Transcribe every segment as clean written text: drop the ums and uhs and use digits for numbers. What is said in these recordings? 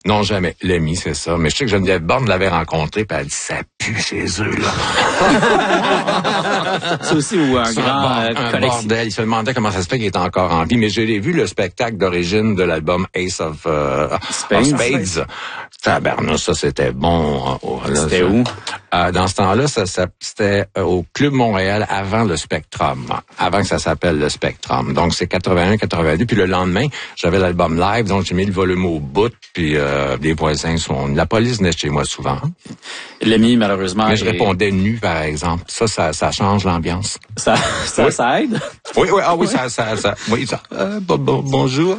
Non, jamais. Lemmy, c'est ça. Mais je sais que Geneviève Borne l'avait rencontré, puis elle a dit, ça pue chez eux, là. C'est aussi où un grand un bordel. Il se demandait comment ça se fait qu'il est encore en vie. Mais j'ai vu le spectacle d'origine de l'album Ace of Spades. Tabarnouche, ça, c'était bon. C'était où? Dans ce temps-là, c'était au Club Montréal avant le Spectrum. Avant que ça s'appelle le Spectrum. Donc, c'est 81, 82. Puis le lendemain, j'avais l'album live. Donc, j'ai mis le volume au bout. Puis les voisins la police venait chez moi souvent. Lemmy, malheureusement. Mais je répondais nu, par exemple. Ça change l'ambiance. Ça aide? Oui, bonjour.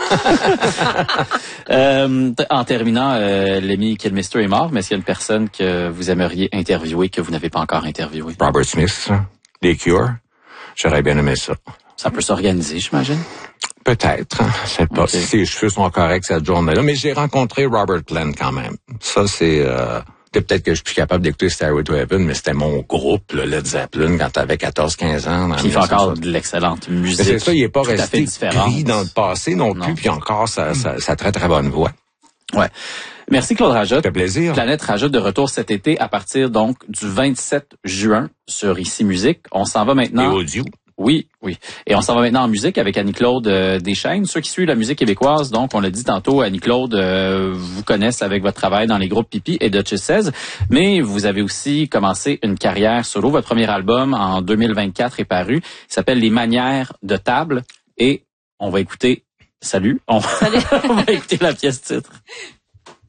En terminant, Lemmy Kilmister est mort, mais est-ce qu'il y a une personne que vous aimeriez interviewer que vous n'avez pas encore interviewé? Robert Smith, les Cure. J'aurais bien aimé ça. Ça peut s'organiser, j'imagine? Peut-être. Je sais pas si ses cheveux sont corrects cette journée-là, mais j'ai rencontré Robert Plant quand même. Ça, c'est... peut-être que je suis plus capable d'écouter Stairway to Heaven, mais c'était mon groupe, le Led Zeppelin, quand t'avais 14-15 ans. Puis il fait encore de l'excellente musique. Mais c'est ça, il est pas resté gris dans le passé non plus, puis encore sa très très bonne voix. Ouais. Merci Claude Rajotte. Ça fait plaisir. Planète Rajotte de retour cet été à partir donc du 27 juin sur Ici Musique. On s'en va maintenant. Et audio. Oui. Et on s'en va maintenant en musique avec Annie-Claude Deschênes. Ceux qui suivent la musique québécoise, donc, on l'a dit tantôt, Annie-Claude vous connaissent avec votre travail dans les groupes Pipi et Duchess 16, mais vous avez aussi commencé une carrière solo. Votre premier album en 2024 est paru. Il s'appelle Les Manières de table et on va écouter... Salut. On va écouter la pièce titre.